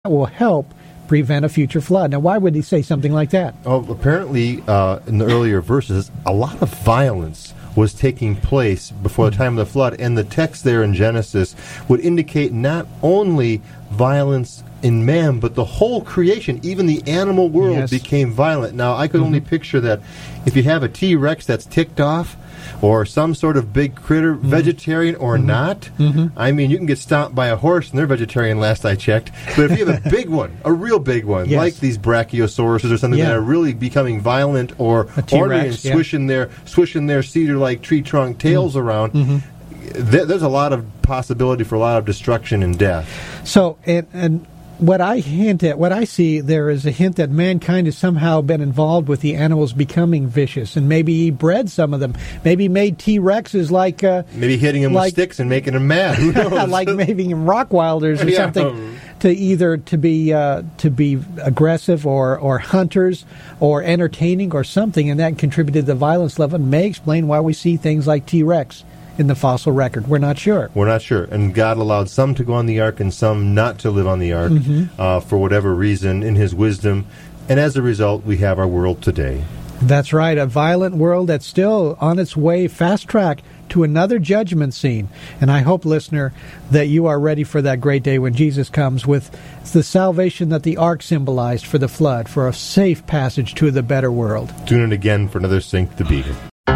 will help prevent a future flood. Now, why would he say something like that? Oh, apparently, in the earlier verses, a lot of violence was taking place before the time of the flood, and the text there in Genesis would indicate not only violence in man, but the whole creation, even the animal world, became violent. Now, I could only picture that if you have a T-Rex that's ticked off, or some sort of big critter, vegetarian or not. I mean, you can get stomped by a horse, and they're vegetarian last I checked. But if you have a big one, a real big one, like these brachiosauruses or something that are really becoming violent or ornery and swishing their cedar-like tree trunk tails around, there's a lot of possibility for a lot of destruction and death. So, and what I see, there is a hint that mankind has somehow been involved with the animals becoming vicious, and maybe he bred some of them. Maybe made T-Rexes like... maybe hitting them with sticks and making them mad. Who knows? Like making them Rockwilders or something, to be aggressive or hunters or entertaining or something, and that contributed to the violence level. May explain why we see things like T-Rex in the fossil record. We're not sure. And God allowed some to go on the ark and some not to live on the ark for whatever reason in his wisdom. And as a result, we have our world today. That's right, a violent world that's still on its way fast track to another judgment scene. And I hope, listener, that you are ready for that great day when Jesus comes with the salvation that the ark symbolized for the flood, for a safe passage to the better world. Tune in again for another Sink the Beacon.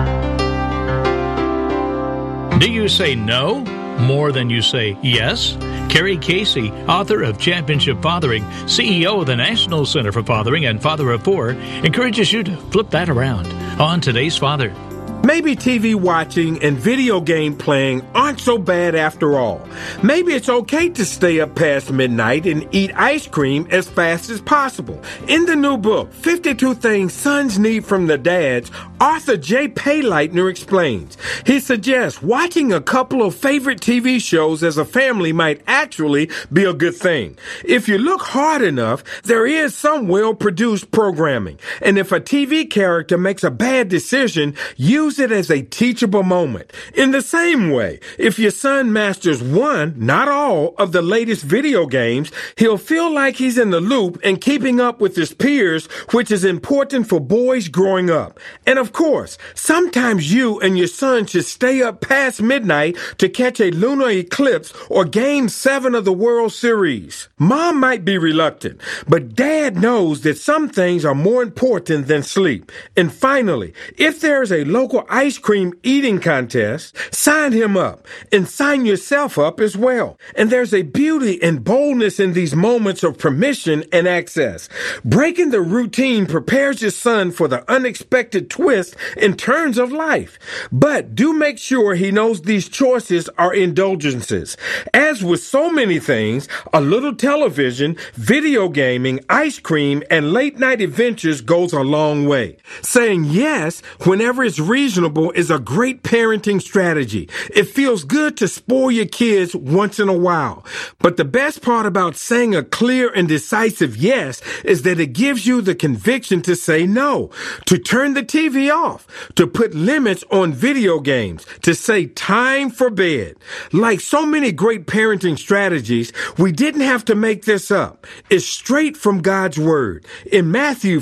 Do you say no more than you say yes? Carrie Casey, author of Championship Fathering, CEO of the National Center for Fathering and Father of Four, encourages you to flip that around on Today's Father. Maybe TV watching and video game playing aren't so bad after all. Maybe it's okay to stay up past midnight and eat ice cream as fast as possible. In the new book, 52 Things Sons Need from Their Dads, author Jay Payleitner explains. He suggests watching a couple of favorite TV shows as a family might actually be a good thing. If you look hard enough, there is some well-produced programming. And if a TV character makes a bad decision, use it as a teachable moment. In the same way, if your son masters one, not all, of the latest video games, he'll feel like he's in the loop and keeping up with his peers, which is important for boys growing up. And of course, sometimes you and your son should stay up past midnight to catch a lunar eclipse or Game 7 of the World Series. Mom might be reluctant, but Dad knows that some things are more important than sleep. And finally, if there's a local ice cream eating contest, sign him up and sign yourself up as well. And there's a beauty and boldness in these moments of permission and access. Breaking the routine prepares your son for the unexpected twists and turns of life. But do make sure he knows these choices are indulgences. As with so many things, a little television, video gaming, ice cream, and late night adventures goes a long way. Saying yes whenever it's reasonable is a great parenting strategy. It feels good to spoil your kids once in a while. But the best part about saying a clear and decisive yes is that it gives you the conviction to say no, to turn the TV off, to put limits on video games, to say time for bed. Like so many great parenting strategies, we didn't have to make this up. It's straight from God's Word. In Matthew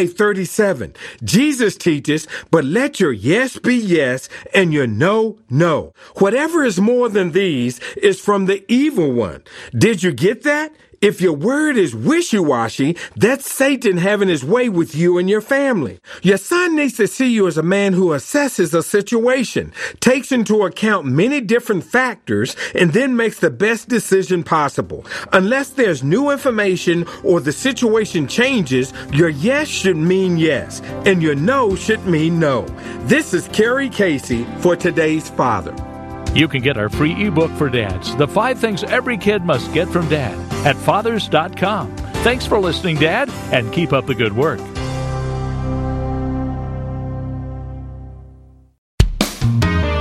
5:37, Jesus teaches, "But let your yes be yes, and your no, no. Whatever is more than these is from the evil one." Did you get that? If your word is wishy-washy, that's Satan having his way with you and your family. Your son needs to see you as a man who assesses a situation, takes into account many different factors, and then makes the best decision possible. Unless there's new information or the situation changes, your yes should mean yes, and your no should mean no. This is Carrie Casey for Today's Father. You can get our free ebook for dads, The 5 Things Every Kid Must Get from Dad, at fathers.com. Thanks for listening, Dad, and keep up the good work.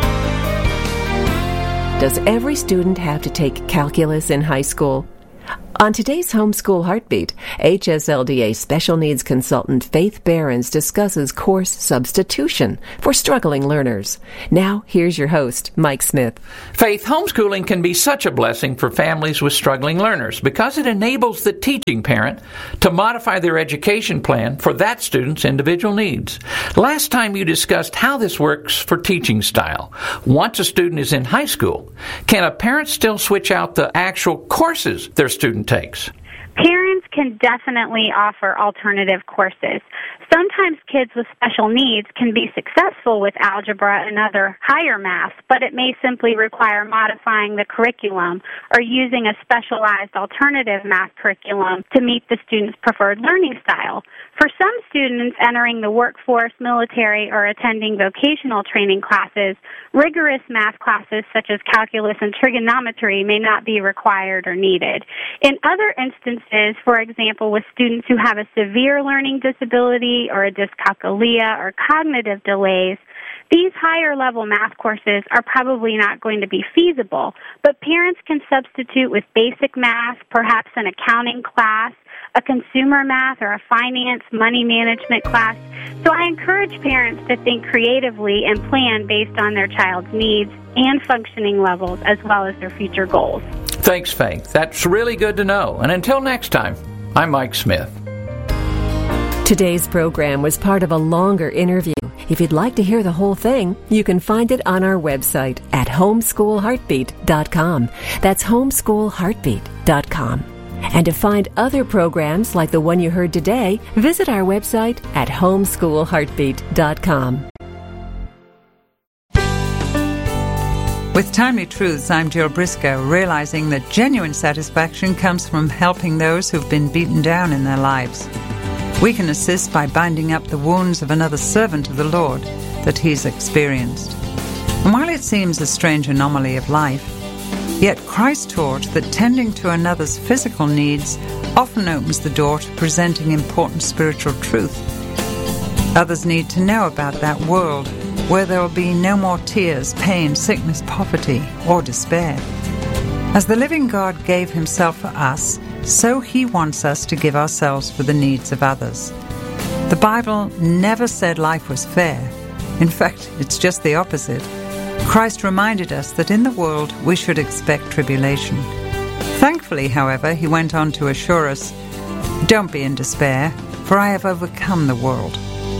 Does every student have to take calculus in high school? On today's Homeschool Heartbeat, HSLDA Special Needs Consultant Faith Behrens discusses course substitution for struggling learners. Now, here's your host, Mike Smith. Faith, homeschooling can be such a blessing for families with struggling learners because it enables the teaching parent to modify their education plan for that student's individual needs. Last time you discussed how this works for teaching style. Once a student is in high school, can a parent still switch out the actual courses their student takes? Parents can definitely offer alternative courses. Sometimes kids with special needs can be successful with algebra and other higher math, but it may simply require modifying the curriculum or using a specialized alternative math curriculum to meet the student's preferred learning style. For some students entering the workforce, military, or attending vocational training classes, rigorous math classes such as calculus and trigonometry may not be required or needed. In other instances, for example, with students who have a severe learning disability or a dyscalculia or cognitive delays, these higher-level math courses are probably not going to be feasible, but parents can substitute with basic math, perhaps an accounting class, a consumer math, or a finance, money management class. So I encourage parents to think creatively and plan based on their child's needs and functioning levels as well as their future goals. Thanks, Faith. That's really good to know. And until next time, I'm Mike Smith. Today's program was part of a longer interview. If you'd like to hear the whole thing, you can find it on our website at homeschoolheartbeat.com. That's homeschoolheartbeat.com. And to find other programs like the one you heard today, visit our website at homeschoolheartbeat.com. With Timely Truths, I'm Jill Briscoe, realizing that genuine satisfaction comes from helping those who've been beaten down in their lives. We can assist by binding up the wounds of another servant of the Lord that he's experienced. And while it seems a strange anomaly of life, yet Christ taught that tending to another's physical needs often opens the door to presenting important spiritual truth. Others need to know about that world where there will be no more tears, pain, sickness, poverty, or despair. As the living God gave himself for us, so he wants us to give ourselves for the needs of others. The Bible never said life was fair. In fact, it's just the opposite. Christ reminded us that in the world we should expect tribulation. Thankfully, however, he went on to assure us, "Don't be in despair, for I have overcome the world."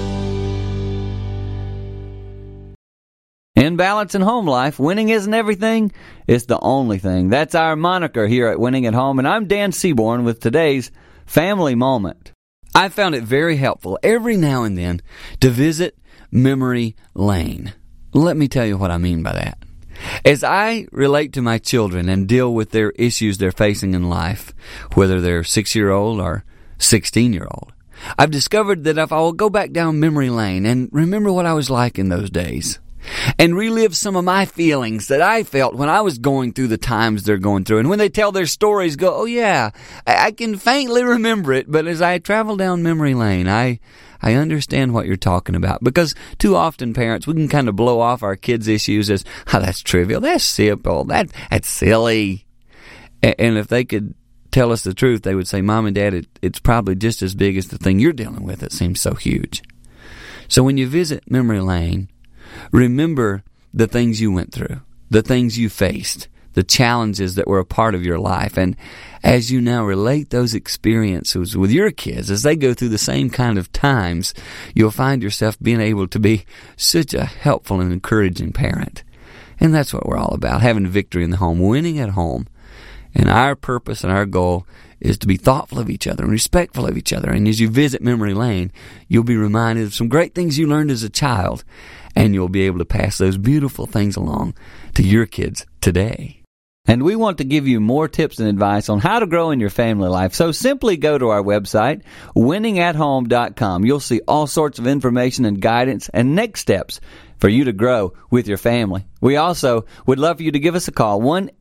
In balance in home life, winning isn't everything, it's the only thing. That's our moniker here at Winning at Home, and I'm Dan Seaborn with today's Family Moment. I found it very helpful every now and then to visit memory lane. Let me tell you what I mean by that. As I relate to my children and deal with their issues they're facing in life, whether they're 6-year-old or 16-year-old, I've discovered that if I will go back down memory lane and remember what I was like in those days, and relive some of my feelings that I felt when I was going through the times they're going through. And when they tell their stories, go, oh yeah, I can faintly remember it, but as I travel down memory lane, I understand what you're talking about. Because too often, parents, we can kind of blow off our kids' issues as, oh, that's trivial, that's simple, that's silly. And if they could tell us the truth, they would say, Mom and Dad, it's probably just as big as the thing you're dealing with. It seems so huge. So when you visit memory lane, remember the things you went through, the things you faced, the challenges that were a part of your life. And as you now relate those experiences with your kids, as they go through the same kind of times, you'll find yourself being able to be such a helpful and encouraging parent. And that's what we're all about, having victory in the home, winning at home. And our purpose and our goal is to be thoughtful of each other and respectful of each other. And as you visit memory lane, you'll be reminded of some great things you learned as a child, and you'll be able to pass those beautiful things along to your kids today. And we want to give you more tips and advice on how to grow in your family life. So simply go to our website, winningathome.com. You'll see all sorts of information and guidance and next steps for you to grow with your family. We also would love for you to give us a call,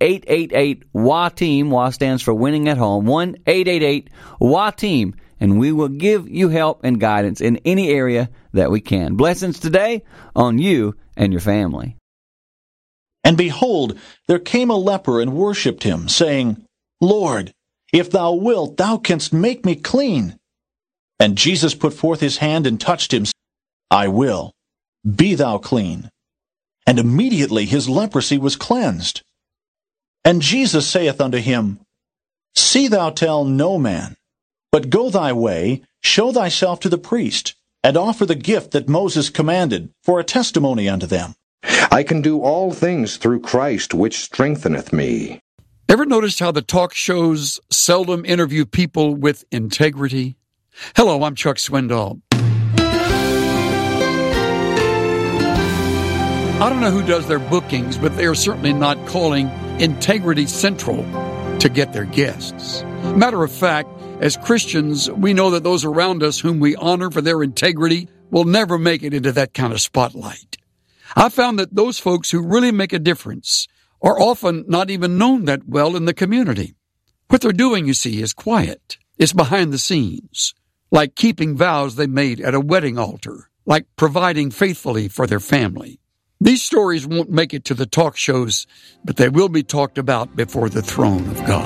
1-888-WA-TEAM. WA stands for Winning at Home, 1-888-WA-TEAM. And we will give you help and guidance in any area that we can. Blessings today on you and your family. And behold, there came a leper and worshipped him, saying, Lord, If thou wilt, thou canst make me clean. And Jesus put forth his hand and touched him. I will. Be thou clean. And immediately his leprosy was cleansed. And Jesus saith unto him, See thou tell no man, but go thy way, show thyself to the priest, and offer the gift that Moses commanded, for a testimony unto them. I can do all things through Christ, which strengtheneth me. Ever noticed how the talk shows seldom interview people with integrity? Hello, I'm Chuck Swindoll. I don't know who does their bookings, but they are certainly not calling Integrity Central to get their guests. Matter of fact, as Christians, we know that those around us whom we honor for their integrity will never make it into that kind of spotlight. I found that those folks who really make a difference are often not even known that well in the community. What they're doing, you see, is quiet. It's behind the scenes, like keeping vows they made at a wedding altar, like providing faithfully for their family. These stories won't make it to the talk shows, but they will be talked about before the throne of God.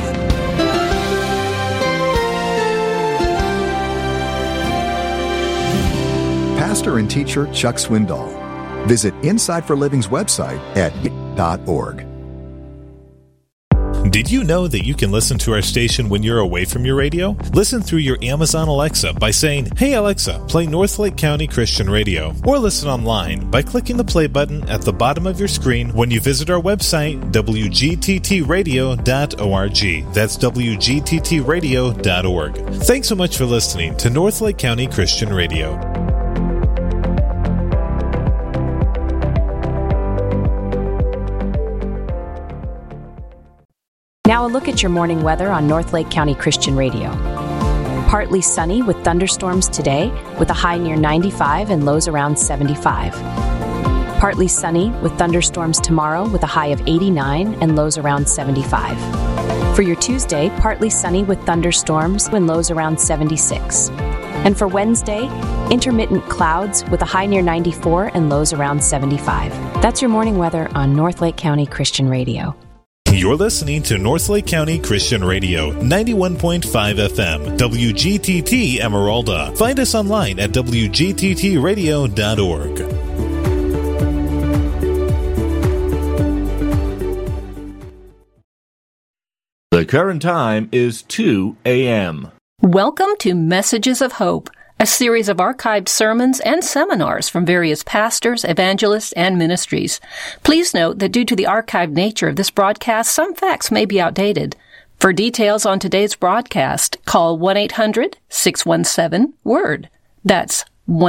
Pastor and teacher Chuck Swindoll. Visit Inside for Living's website at .org. Did you know that you can listen to our station when you're away from your radio? Listen through your Amazon Alexa by saying, Hey Alexa, play Northlake County Christian Radio. Or listen online by clicking the play button at the bottom of your screen when you visit our website, wgttradio.org. That's wgttradio.org. Thanks so much for listening to Northlake County Christian Radio. Now a look at your morning weather on Northlake County Christian Radio. Partly sunny with thunderstorms today with a high near 95 and lows around 75. Partly sunny with thunderstorms tomorrow with a high of 89 and lows around 75. For your Tuesday, partly sunny with thunderstorms and lows around 76. And for Wednesday, intermittent clouds with a high near 94 and lows around 75. That's your morning weather on Northlake County Christian Radio. You're listening to Northlake County Christian Radio, 91.5 FM, WGTT Emeralda. Find us online at wgttradio.org. The current time is 2 a.m. Welcome to Messages of Hope, a series of archived sermons and seminars from various pastors, evangelists, and ministries. Please note that due to the archived nature of this broadcast, some facts may be outdated. For details on today's broadcast, call 1-800-617-WORD. That's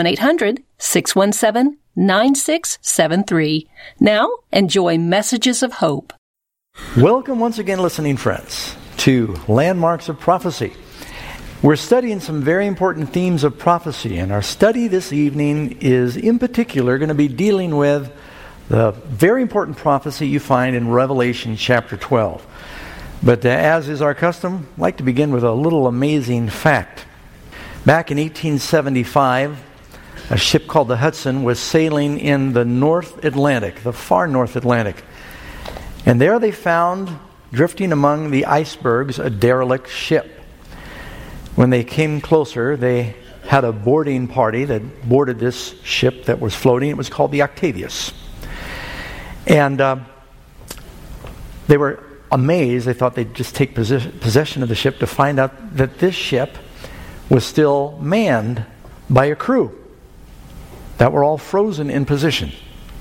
1-800-617-9673. Now, enjoy Messages of Hope. Welcome once again, listening friends, to Landmarks of Prophecy. We're studying some very important themes of prophecy, and our study this evening is in particular going to be dealing with the very important prophecy you find in Revelation chapter 12. But as is our custom, I'd like to begin with a little amazing fact. Back in 1875, a ship called the Hudson was sailing in the North Atlantic, the far North Atlantic. And there they found, drifting among the icebergs, a derelict ship. When they came closer, they had a boarding party that boarded this ship that was floating. It was called the Octavius. And they were amazed. They thought they'd just take possession of the ship to find out that this ship was still manned by a crew that were all frozen in position.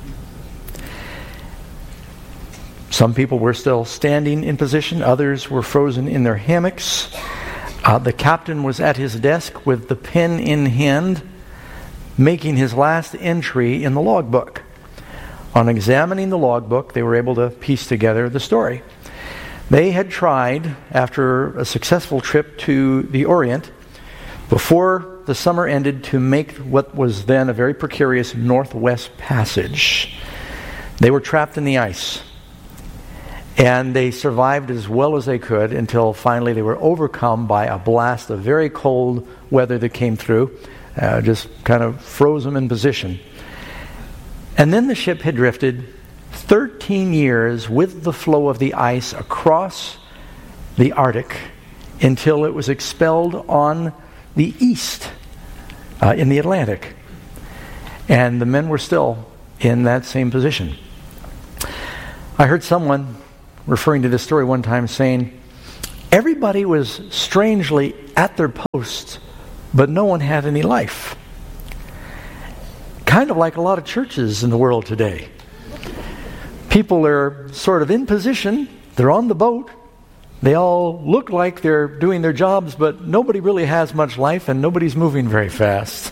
Some people were still standing in position. Others were frozen in their hammocks. The captain was at his desk with the pen in hand, making his last entry in the logbook. On examining the logbook, they were able to piece together the story. They had tried, after a successful trip to the Orient, before the summer ended, to make what was then a very precarious Northwest Passage. They were trapped in the ice. And they survived as well as they could until finally they were overcome by a blast of very cold weather that came through, just kind of froze them in position. And then the ship had drifted 13 years with the flow of the ice across the Arctic until it was expelled on the east in the Atlantic. And the men were still in that same position. I heard someone referring to this story one time saying, everybody was strangely at their posts, but no one had any life. Kind of like a lot of churches in the world today. People are sort of in position, they're on the boat, they all look like they're doing their jobs, but nobody really has much life and nobody's moving very fast.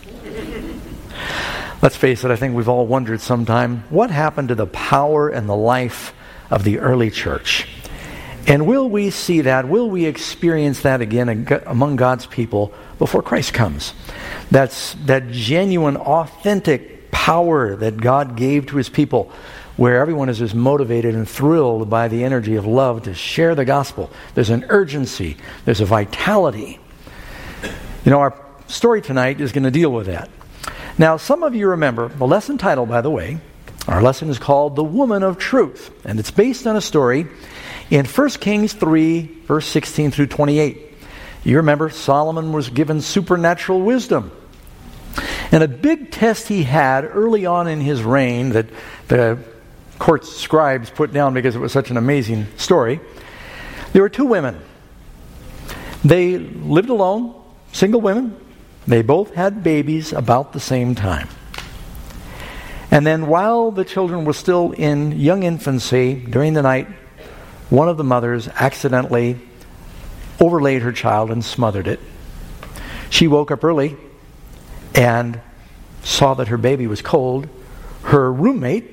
Let's face it, I think we've all wondered sometime, what happened to the power and the life of the early church? And will we see that? Will we experience that again among God's people before Christ comes? That's that genuine, authentic power that God gave to His people, where everyone is just motivated and thrilled by the energy of love to share the gospel. There's an urgency. There's a vitality. You know, our story tonight is going to deal with that. Now, some of you remember the lesson title, by the way. Our lesson is called The Woman of Truth, and it's based on a story in 1 Kings 3, verse 16 through 28. You remember Solomon was given supernatural wisdom. And a big test he had early on in his reign that the court scribes put down because it was such an amazing story. There were two women. They lived alone, single women. They both had babies about the same time. And then while the children were still in young infancy, during the night, one of the mothers accidentally overlaid her child and smothered it. She woke up early and saw that her baby was cold. Her roommate,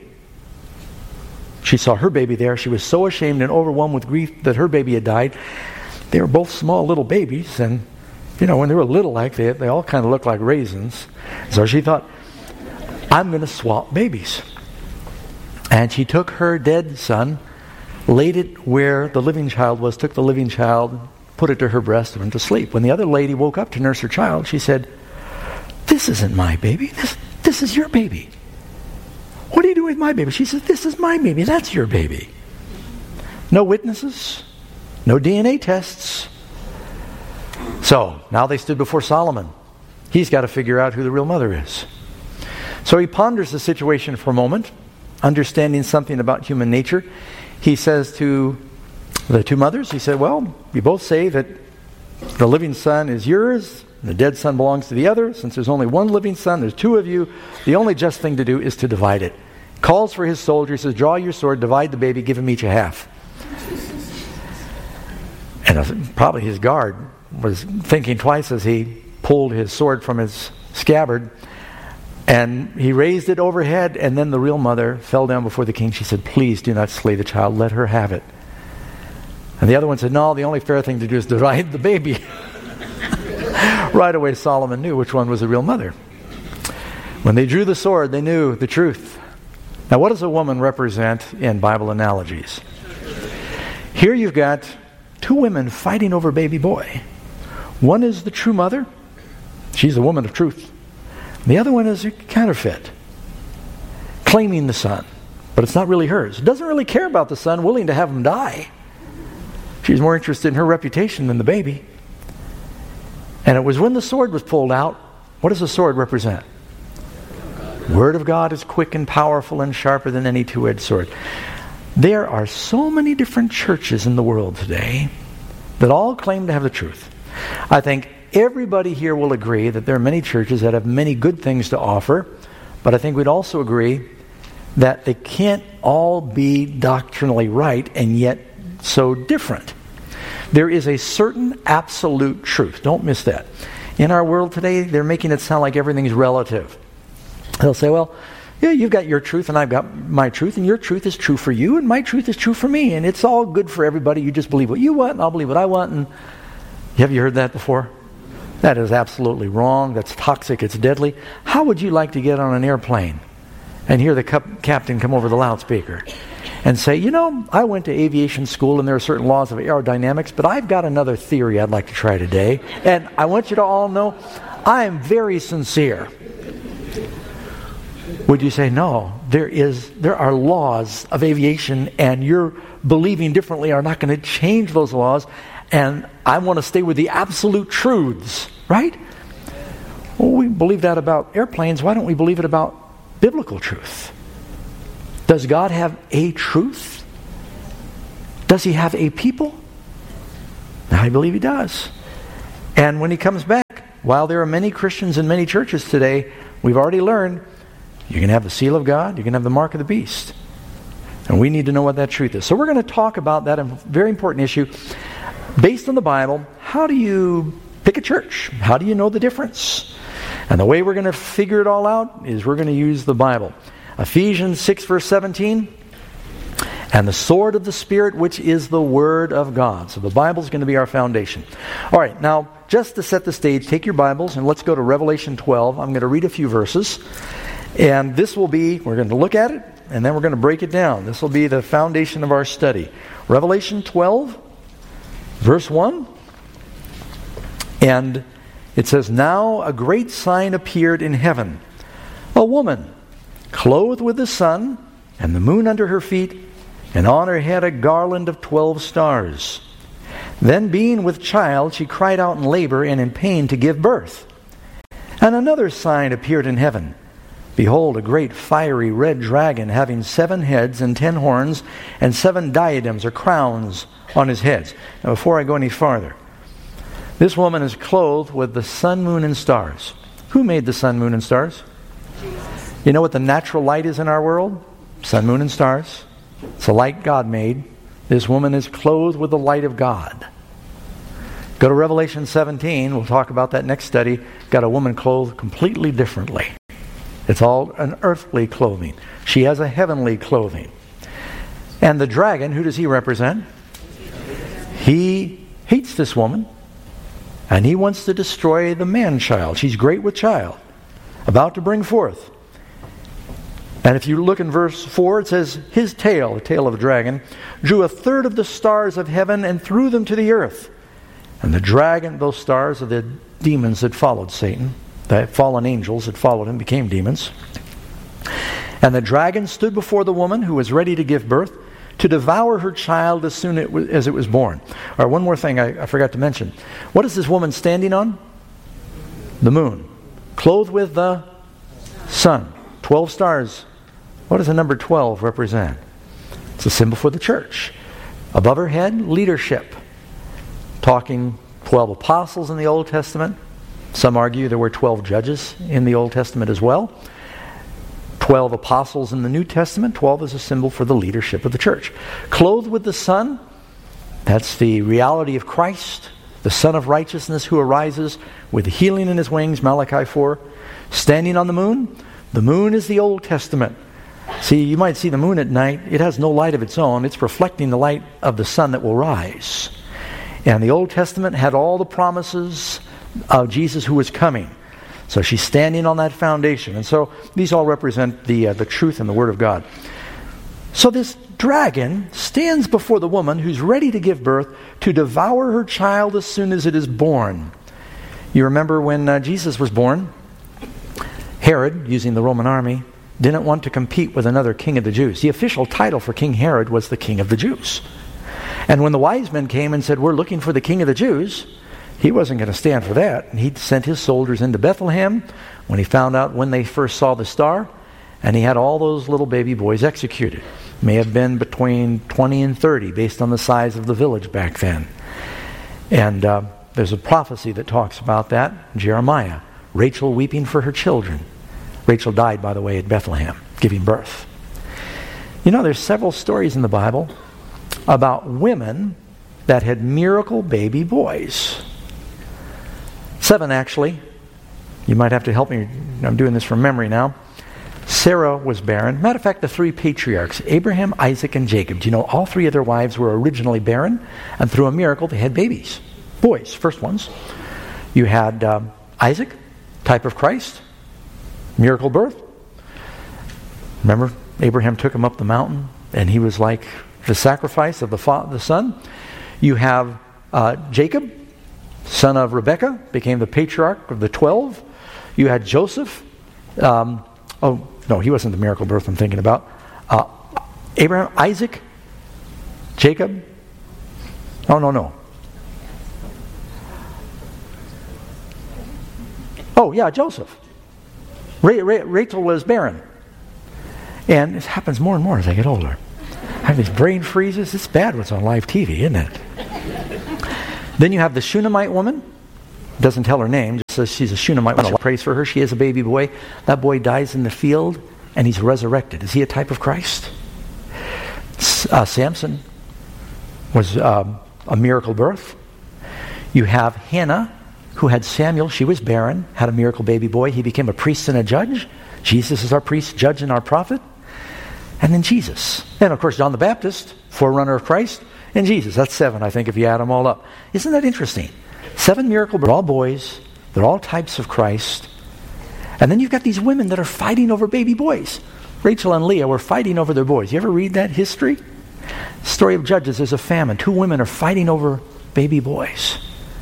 she saw her baby there. She was so ashamed and overwhelmed with grief that her baby had died. They were both small little babies, and you know, when they were little like that, they all kind of looked like raisins. So she thought, I'm going to swap babies. And she took her dead son, laid it where the living child was, took the living child, put it to her breast, and went to sleep. When the other lady woke up to nurse her child, she said, this isn't my baby. This is your baby. What are you doing with my baby? She said, this is my baby. That's your baby. No witnesses. No DNA tests. So, now they stood before Solomon. He's got to figure out who the real mother is. So he ponders the situation for a moment, understanding something about human nature. He says to the two mothers, he said, well, you both say that the living son is yours, and the dead son belongs to the other. Since there's only one living son, there's two of you. The only just thing to do is to divide it. Calls for his soldier, says, draw your sword, divide the baby, give him each a half. And probably his guard was thinking twice as he pulled his sword from his scabbard, and he raised it overhead, and then the real mother fell down before the king. She said, please do not slay the child, let her have it. And the other one said, no, the only fair thing to do is divide the baby. Right away Solomon knew which one was the real mother. When they drew the sword, they knew the truth. Now, what does a woman represent in Bible analogies? Here you've got two women fighting over a baby boy. One is the true mother. She's the woman of truth. The other one is a counterfeit, claiming the son, but it's not really hers. Doesn't really care about the son, willing to have him die. She's more interested in her reputation than the baby. And it was when the sword was pulled out. What does the sword represent? Word of God is quick and powerful and sharper than any two-edged sword. There are so many different churches in the world today that all claim to have the truth. I think everybody here will agree that there are many churches that have many good things to offer, but I think we'd also agree that they can't all be doctrinally right and yet so different. There is a certain absolute truth. Don't miss that. In our world today, they're making it sound like everything's relative. They'll say, well, yeah, you've got your truth and I've got my truth, and your truth is true for you and my truth is true for me, and it's all good for everybody. You just believe what you want and I'll believe what I want. And have you heard that before? That is absolutely wrong. That's toxic. It's deadly. How would you like to get on an airplane and hear the captain come over the loudspeaker and say, you know, I went to aviation school and there are certain laws of aerodynamics, but I've got another theory I'd like to try today, and I want you to all know I am very sincere. Would you say, no, there are laws of aviation and your believing differently are not going to change those laws, and I want to stay with the absolute truths, right? Well, we believe that about airplanes. Why don't we believe it about biblical truth? Does God have a truth? Does He have a people? I believe He does. And when He comes back, while there are many Christians in many churches today, we've already learned you can have the seal of God, you can have the mark of the beast. And we need to know what that truth is. So we're going to talk about that very important issue. Based on the Bible, how do you pick a church? How do you know the difference? And the way we're going to figure it all out is we're going to use the Bible. Ephesians 6 verse 17, and the sword of the Spirit, which is the Word of God. So the Bible is going to be our foundation. All right, now just to set the stage, take your Bibles and let's go to Revelation 12. I'm going to read a few verses. And this will be, we're going to look at it, and then we're going to break it down. This will be the foundation of our study. Revelation 12, verse 1. And it says, "Now a great sign appeared in heaven. A woman, clothed with the sun, and the moon under her feet, and on her head a garland of 12 stars. Then being with child, she cried out in labor and in pain to give birth. And another sign appeared in heaven. Behold, a great fiery red dragon, having 7 heads and 10 horns, and 7 diadems or crowns on his heads." Now before I go any farther, this woman is clothed with the sun, moon, and stars. Who made the sun, moon, and stars? You know what the natural light is in our world? Sun, moon, and stars. It's a light God made. This woman is clothed with the light of God. Go to Revelation 17. We'll talk about that next study. Got a woman clothed completely differently. It's all an earthly clothing. She has a heavenly clothing. And the dragon, who does he represent? He hates this woman. And he wants to destroy the man-child. She's great with child. About to bring forth. And if you look in verse 4, it says, "His tail," the tail of the dragon, "drew 1/3 of the stars of heaven and threw them to the earth." And the dragon, those stars are the demons that followed Satan. The fallen angels that followed him became demons. "And the dragon stood before the woman who was ready to give birth to devour her child as soon as it was born." All right, one more thing I forgot to mention. What is this woman standing on? The moon. Clothed with the sun. 12 stars. What does the number 12 represent? It's a symbol for the church. Above her head, leadership. Talking 12 apostles in the Old Testament. Some argue there were 12 judges in the Old Testament as well. 12 apostles in the New Testament. 12 is a symbol for the leadership of the church. Clothed with the sun, that's the reality of Christ, the Son of Righteousness who arises with healing in His wings, Malachi 4. Standing on the moon is the Old Testament. See, you might see the moon at night. It has no light of its own. It's reflecting the light of the sun that will rise. And the Old Testament had all the promises of Jesus who was coming. So she's standing on that foundation. And so these all represent the truth and the Word of God. So this dragon stands before the woman who's ready to give birth to devour her child as soon as it is born. You remember when Jesus was born, Herod, using the Roman army, didn't want to compete with another king of the Jews. The official title for King Herod was the King of the Jews. And when the wise men came and said, "We're looking for the King of the Jews," he wasn't going to stand for that. And he sent his soldiers into Bethlehem when he found out when they first saw the star. And he had all those little baby boys executed. May have been between 20 and 30 based on the size of the village back then. And there's a prophecy that talks about that. Jeremiah. Rachel weeping for her children. Rachel died, by the way, at Bethlehem, giving birth. You know, there's several stories in the Bible about women that had miracle baby boys. 7, actually. You might have to help me. I'm doing this from memory now. Sarah was barren. Matter of fact, the 3 patriarchs, Abraham, Isaac, and Jacob. Do you know all 3 of their wives were originally barren? And through a miracle, they had babies. Boys, first ones. You had Isaac, type of Christ. Miracle birth. Remember, Abraham took him up the mountain, and he was like the sacrifice of the son. You have Jacob, son of Rebekah, became the patriarch of the 12. You had Joseph. Oh, no, he wasn't the miracle birth I'm thinking about. Abraham, Isaac, Jacob. Oh, no. Oh, yeah, Joseph. Rachel was barren. And it happens more and more as I get older. I have these brain freezes. It's bad what's on live TV, isn't it? Then you have the Shunammite woman. Doesn't tell her name, just says she's a Shunammite woman. Prays for her. She has a baby boy. That boy dies in the field, and he's resurrected. Is he a type of Christ? Samson was a miracle birth. You have Hannah, who had Samuel. She was barren, had a miracle baby boy. He became a priest and a judge. Jesus is our priest, judge, and our prophet. And then Jesus. And of course, John the Baptist, forerunner of Christ, and Jesus. That's 7, I think, if you add them all up. Isn't that interesting? 7 miracle births. They're all boys. They're all types of Christ. And then you've got these women that are fighting over baby boys. Rachel and Leah were fighting over their boys. You ever read that history? Story of Judges, there's a famine. 2 women are fighting over baby boys.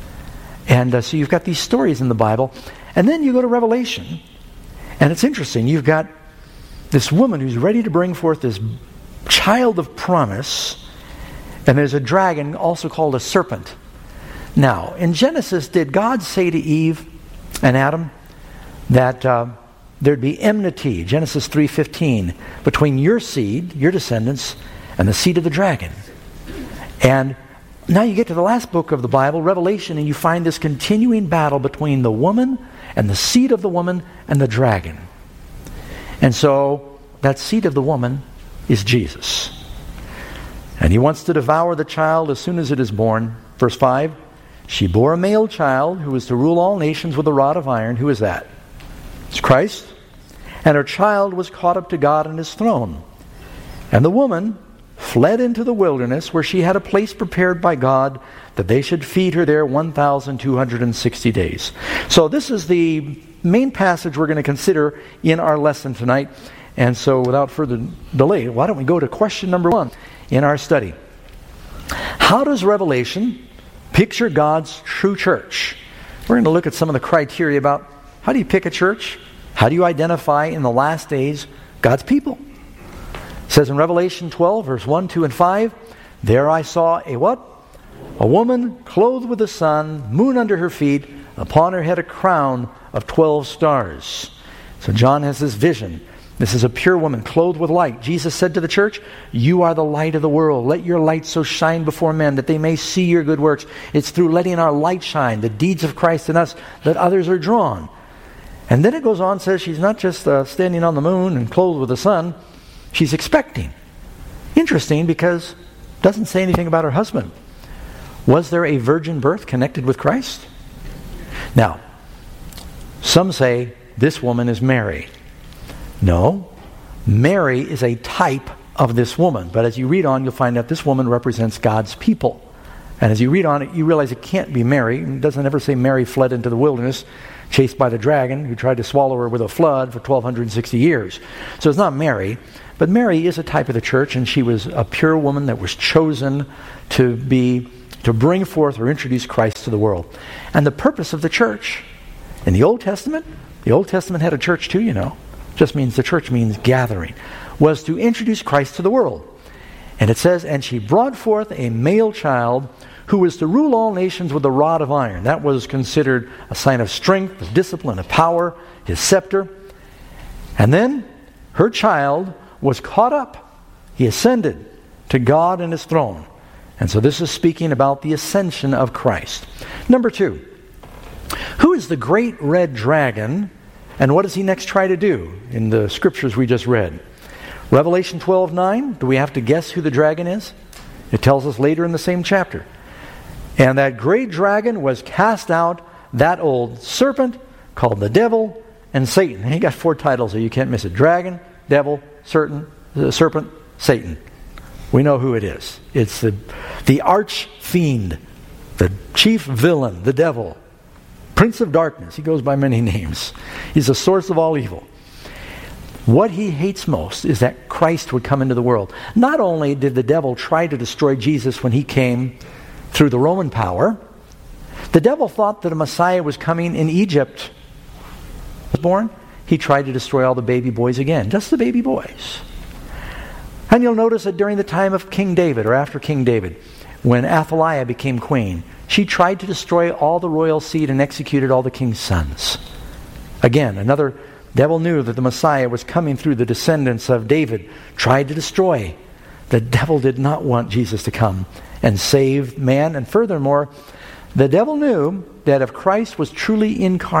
And so you've got these stories in the Bible. And then you go to Revelation. And it's interesting. You've got this woman who's ready to bring forth this child of promise. And there's a dragon also called a serpent. Now, in Genesis, did God say to Eve and Adam that there'd be enmity, Genesis 3:15, between your seed, your descendants, and the seed of the dragon? And now you get to the last book of the Bible, Revelation, and you find this continuing battle between the woman and the seed of the woman and the dragon. And so that seed of the woman is Jesus. And he wants to devour the child as soon as it is born. Verse 5, she bore a male child who was to rule all nations with a rod of iron. Who is that? It's Christ. And her child was caught up to God and his throne. And the woman fled into the wilderness where she had a place prepared by God that they should feed her there 1,260 days. So this is the main passage we're going to consider in our lesson tonight. And so without further delay, why don't we go to question number 1 in our study. How does Revelation picture God's true church? We're going to look at some of the criteria about how do you pick a church? How do you identify in the last days God's people? It says in Revelation 12, verse 1, 2, and 5, there I saw a what? A woman clothed with the sun, moon under her feet, upon her head a crown of 12 stars. So John has this vision. This is a pure woman clothed with light. Jesus said to the church, you are the light of the world. Let your light so shine before men that they may see your good works. It's through letting our light shine, the deeds of Christ in us, that others are drawn. And then it goes on and says she's not just standing on the moon and clothed with the sun. She's expecting. Interesting, because it doesn't say anything about her husband. Was there a virgin birth connected with Christ? Now, some say this woman is Mary. No, Mary is a type of this woman. But as you read on, you'll find that this woman represents God's people. And as you read on it, you realize it can't be Mary. It doesn't ever say Mary fled into the wilderness, chased by the dragon, who tried to swallow her with a flood for 1,260 years. So it's not Mary. But Mary is a type of the church, and she was a pure woman that was chosen to bring forth or introduce Christ to the world. And the purpose of the church, in the Old Testament had a church too, you know. Just means the church means gathering, was to introduce Christ to the world. And it says, and she brought forth a male child who was to rule all nations with a rod of iron. That was considered a sign of strength, of discipline, of power, his scepter. And then her child was caught up. He ascended to God and his throne. And so this is speaking about the ascension of Christ. Number 2, who is the great red dragon? And what does he next try to do in the scriptures we just read? Revelation 12:9, do we have to guess who the dragon is? It tells us later in the same chapter. And that great dragon was cast out, that old serpent called the devil and Satan. And he got 4 titles, so you can't miss it. Dragon, devil, serpent, Satan. We know who it is. It's the arch fiend, the chief villain, the devil. Prince of Darkness. He goes by many names. He's the source of all evil. What he hates most is that Christ would come into the world. Not only did the devil try to destroy Jesus when he came through the Roman power, the devil thought that a Messiah was coming in Egypt. Was born, he tried to destroy all the baby boys again. Just the baby boys. And you'll notice that during the time of King David, or after King David, when Athaliah became queen, she tried to destroy all the royal seed and executed all the king's sons. Again, another devil knew that the Messiah was coming through the descendants of David, tried to destroy. The devil did not want Jesus to come and save man. And furthermore, the devil knew that if Christ was truly incarnate,